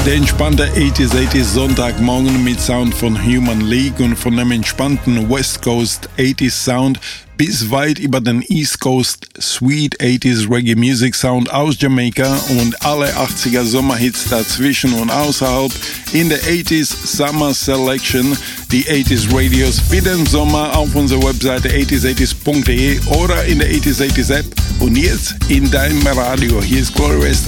Der entspannte 80s Sonntagmorgen mit Sound von Human League und von dem entspannten West Coast 80s Sound bis weit über den East Coast Sweet 80s Reggae Music Sound aus Jamaika und alle 80er Sommerhits dazwischen und außerhalb in der 80s Summer Selection, die 80s Radios für den Sommer auf unserer Webseite 80s80s.de oder in der 80s App und jetzt in deinem Radio. Hier ist Gloria Estefan.